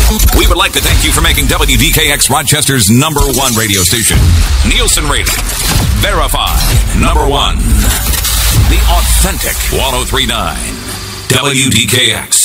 We would like to thank you for making WDKX Rochester's #1 radio station. Nielsen rating. Verified. #1. The authentic 1039. WDKX.